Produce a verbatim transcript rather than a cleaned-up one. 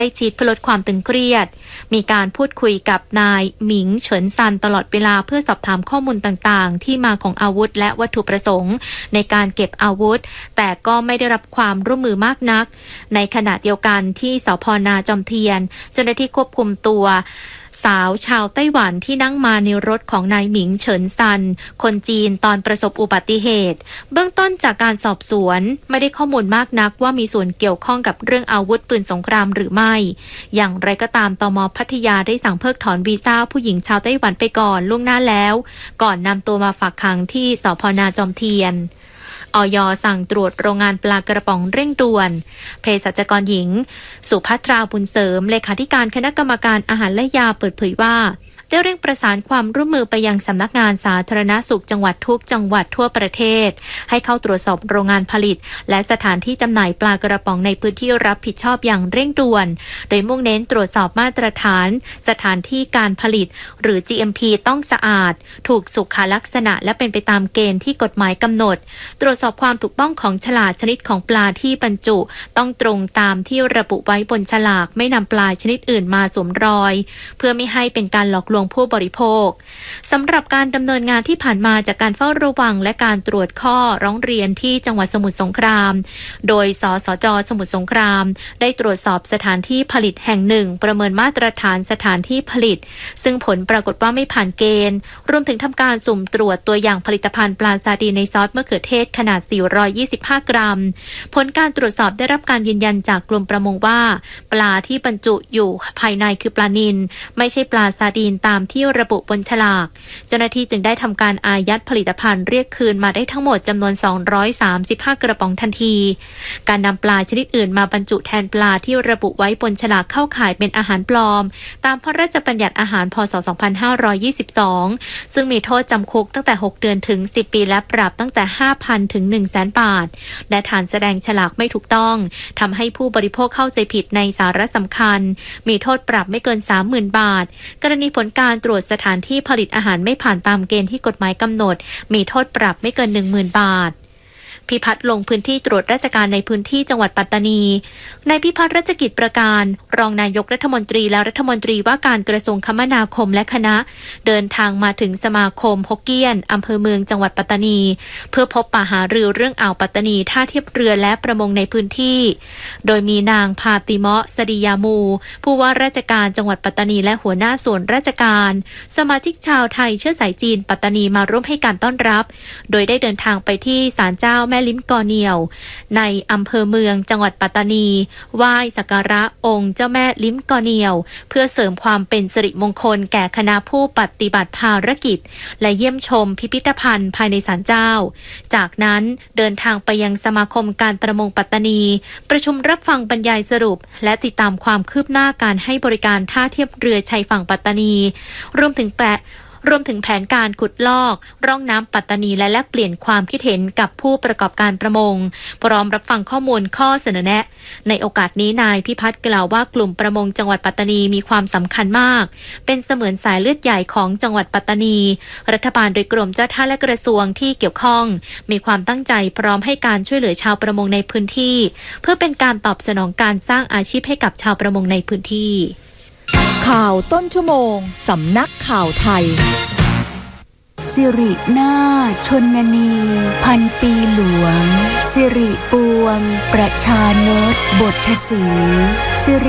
ใกล้ชิดเพื่อลดความตึงเครียดมีการพูดคุยกับนายหมิงเฉินซันตลอดเวลาเพื่อสอบถามข้อมูลต่างๆที่มาของอาวุธและวัตถุประสงค์ในการเก็บอาวุธแต่ก็ไม่ได้รับความร่วมมือมากนักในขณะเดียวกันที่สภ.นาจอมเทียนเจ้าหน้าที่ควบคุมตัวสาวชาวไต้หวันที่นั่งมาในรถของนายหมิงเฉินซันคนจีนตอนประสบอุบัติเหตุเบื้องต้นจากการสอบสวนไม่ได้ข้อมูลมากนักว่ามีส่วนเกี่ยวข้องกับเรื่องอาวุธปืนสงครามหรือไม่อย่างไรก็ตามตม.พัทยาได้สั่งเพิกถอนวีซ่าผู้หญิงชาวไต้หวันไปก่อนล่วงหน้าแล้วก่อนนำตัวมาฝากขังที่สภ.นาจอมเทียนอย.สั่งตรวจโรงงานปลากระป๋องเร่งด่วนเภสัชกรหญิงสุภัทราบุญเสริมเลขาธิการคณะกรรมการอาหารและยาเปิดเผยว่าได้เร่งประสานความร่วมมือไปยังสำนักงานสาธารณสุขจังหวัดทุกจังหวัดทั่วประเทศให้เข้าตรวจสอบโรงงานผลิตและสถานที่จำหน่ายปลากระป๋องในพื้นที่รับผิดชอบอย่างเร่งด่วนโดยมุ่งเน้นตรวจสอบมาตรฐานสถานที่การผลิตหรือ จี เอ็ม พี ต้องสะอาดถูกสุขลักษณะและเป็นไปตามเกณฑ์ที่กฎหมายกำหนดตรวจสอบความถูกต้องของฉลากชนิดของปลาที่บรรจุต้องตรงตามที่ระบุไว้บนฉลากไม่นำปลาชนิดอื่นมาสวมรอยเพื่อไม่ให้เป็นการหลอกลวงผู้บริโภคสำหรับการดำเนินงานที่ผ่านมาจากการเฝ้าระวังและการตรวจข้อร้องเรียนที่จังหวัดสมุทรสงครามโดยสสจ.สมุทรสงครามได้ตรวจสอบสถานที่ผลิตแห่งหนึ่งประเมินมาตรฐานสถานที่ผลิตซึ่งผลปรากฏว่าไม่ผ่านเกณฑ์รวมถึงทำการสุ่มตรวจตัวอย่างผลิตภัณฑ์ปลาซาดีนในซอสมะเขือเทศขนาดสี่ร้อยยี่สิบห้ากรัมผลการตรวจสอบได้รับการยืนยันจากกรมประมงว่าปลาที่บรรจุอยู่ภายในคือปลานิลไม่ใช่ปลาซาดีนตามที่ระบุบนฉลากเจ้าหน้าที่จึงได้ทำการอายัดผลิตภัณฑ์เรียกคืนมาได้ทั้งหมดจำนวนสองร้อยสามสิบห้ากระป๋องทันทีการนำปลาชนิดอื่นมาบรรจุแทนปลาที่ระบุไว้บนฉลากเข้าข่ายเป็นอาหารปลอมตามพระราชบัญญัติอาหารพ.ศ. สองพันห้าร้อยยี่สิบสองซึ่งมีโทษจำคุกตั้งแต่หกเดือนถึงสิบปีและปรับตั้งแต่ ห้าพัน ถึง หนึ่งแสน บาทและฐานแสดงฉลากไม่ถูกต้องทำให้ผู้บริโภคเข้าใจผิดในสาระสำคัญมีโทษปรับไม่เกิน สามหมื่น บาทกรณีผลการตรวจสถานที่ผลิตอาหารไม่ผ่านตามเกณฑ์ที่กฎหมายกำหนดมีโทษปรับไม่เกิน หนึ่งหมื่น บาทพิพัฒน์ลงพื้นที่ตรวจราชการในพื้นที่จังหวัดปัตตานีนายพิพัฒน์รัชกิจประการรองนายกรัฐมนตรีและรัฐมนตรีว่าการกระทรวงคมนาคมและคณะเดินทางมาถึงสมาคมฮกเกี้ยนอำเภอเมืองจังหวัดปัตตานีเพื่อพบปะหารือเรื่องอ่าวปัตตานีท่าเทียบเรือและประมงในพื้นที่โดยมีนางพาติเมาะสดียามูผู้ว่าราชการจังหวัดปัตตานีและหัวหน้าส่วนราชการสมาชิกชาวไทยเชื้อสายจีนปัตตานีมาร่วมให้การต้อนรับโดยได้เดินทางไปที่ศาลเจ้าแม่ลิ้มกอเนียวในอำเภอเมืองจังหวัดปัตตานีไหว้สักการะองค์เจ้าแม่ลิ้มกอเนียวเพื่อเสริมความเป็นสิริมงคลแก่คณะผู้ปฏิบัติภารกิจและเยี่ยมชมพิพิธภัณฑ์ภายในศาลเจ้าจากนั้นเดินทางไปยังสมาคมการประมงปัตตานีประชุมรับฟังบรรยายสรุปและติดตามความคืบหน้าการให้บริการท่าเทียบเรือชายฝั่งปัตตานีรวมถึงแปะรวมถึงแผนการขุดลอกร่องน้ำปัตตานีและแลกเปลี่ยนความคิดเห็นกับผู้ประกอบการประมงพร้อมรับฟังข้อมูลข้อเสนอแนะในโอกาสนี้นายพิพัฒน์กล่าวว่ากลุ่มประมงจังหวัดปัตตานีมีความสำคัญมากเป็นเสมือนสายเลือดใหญ่ของจังหวัดปัตตานีรัฐบาลโดยกรมเจ้าท่าและกระทรวงที่เกี่ยวข้องมีความตั้งใจพร้อมให้การช่วยเหลือชาวประมงในพื้นที่เพื่อเป็นการตอบสนองการสร้างอาชีพให้กับชาวประมงในพื้นที่ข่าวต้นชั่วโมงสำนักข่าวไทยสิรินาถชนนีพันปีหลวงสิริปวงประชานตบทสีสิริ